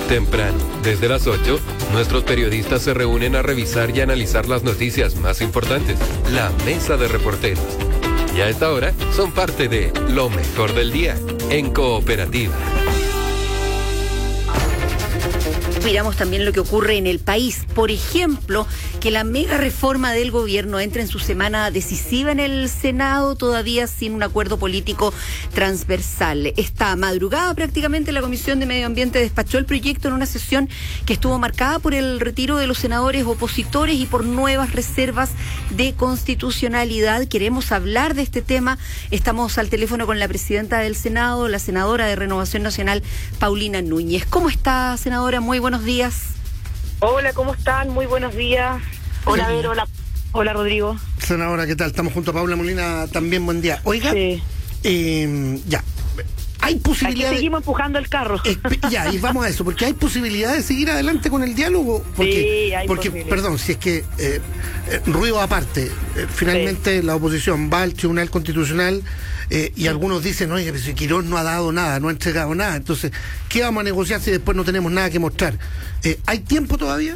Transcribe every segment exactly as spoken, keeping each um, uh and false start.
Temprano, desde las ocho, nuestros periodistas se reúnen a revisar y analizar las noticias más importantes. La Mesa de Reporteros. Y a esta hora son parte de Lo Mejor del Día, en Cooperativa. Miramos también lo que ocurre en el país. Por ejemplo, que la mega reforma del gobierno entre en su semana decisiva en el Senado, todavía sin un acuerdo político transversal. Esta madrugada prácticamente la Comisión de Medio Ambiente despachó el proyecto en una sesión que estuvo marcada por el retiro de los senadores opositores y por nuevas reservas de constitucionalidad. Queremos hablar de este tema. Estamos al teléfono con la presidenta del Senado, la senadora de Renovación Nacional, Paulina Núñez. ¿Cómo está, senadora? Muy buenos días. Hola, ¿cómo están? Muy buenos días. Hola, Ver, hola, hola, Rodrigo. Senadora, ¿qué tal? Estamos junto a Paula Molina también, buen día. Oiga, sí. eh, ya, hay posibilidad... Aquí seguimos empujando el carro. Eh, ya, y vamos a eso, porque hay posibilidad de seguir adelante con el diálogo. Porque, sí, hay porque perdón, si es que, eh, eh, ruido aparte, eh, finalmente sí. La oposición va al Tribunal Constitucional eh, y sí. Algunos dicen, oye, si Quirós no ha dado nada, no ha entregado nada, entonces, ¿qué vamos a negociar si después no tenemos nada que mostrar? Eh, ¿Hay tiempo todavía?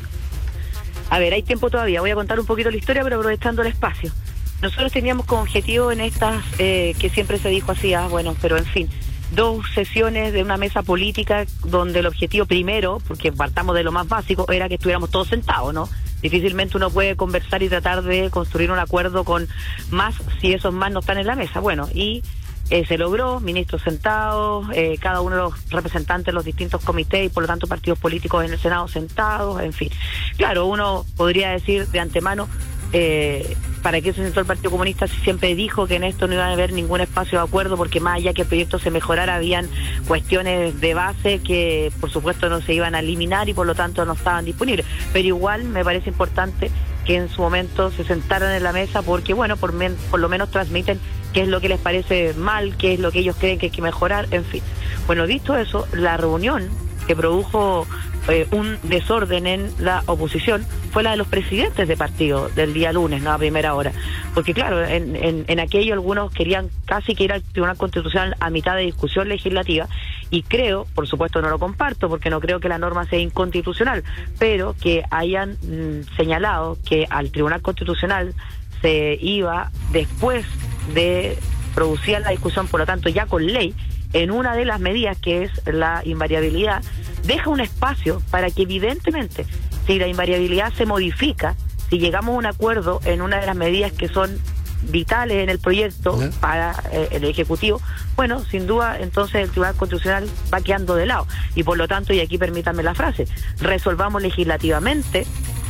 A ver, hay tiempo todavía. Voy a contar un poquito la historia, pero aprovechando el espacio. Nosotros teníamos como objetivo en estas, eh, que siempre se dijo así, ah, bueno, pero en fin, dos sesiones de una mesa política donde el objetivo primero, porque partamos de lo más básico, era que estuviéramos todos sentados, ¿no? Difícilmente uno puede conversar y tratar de construir un acuerdo con más si esos más no están en la mesa. Bueno, y eh, se logró, ministros sentados, eh, cada uno de los representantes de los distintos comités y por lo tanto partidos políticos en el Senado sentados, en fin. Claro, uno podría decir de antemano, eh, ¿para qué se sentó el Partido Comunista si siempre dijo que en esto no iba a haber ningún espacio de acuerdo? Porque más allá que el proyecto se mejorara, habían cuestiones de base que por supuesto no se iban a eliminar y por lo tanto no estaban disponibles. Pero igual me parece importante que en su momento se sentaran en la mesa porque, bueno, por, men por lo menos transmiten qué es lo que les parece mal, qué es lo que ellos creen que hay que mejorar, en fin. Bueno, visto eso, la reunión que produjo eh, un desorden en la oposición fue la de los presidentes de partido del día lunes, no a primera hora, porque claro, en, en, en aquello algunos querían casi que ir al Tribunal Constitucional a mitad de discusión legislativa, y creo, por supuesto no lo comparto porque no creo que la norma sea inconstitucional, pero que hayan mmm, señalado que al Tribunal Constitucional se iba después de producir la discusión, por lo tanto ya con ley, en una de las medidas que es la invariabilidad, deja un espacio para que evidentemente, si la invariabilidad se modifica, si llegamos a un acuerdo en una de las medidas que son vitales en el proyecto ¿Eh? para eh, el Ejecutivo, bueno, sin duda entonces el Tribunal Constitucional va quedando de lado, y por lo tanto, y aquí permítanme la frase, resolvamos legislativamente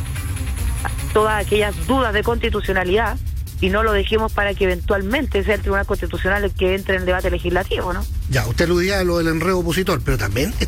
todas aquellas dudas de constitucionalidad y no lo dejemos para que eventualmente sea el Tribunal Constitucional el que entre en el debate legislativo, ¿no? Ya, usted aludía a lo del enredo opositor, pero también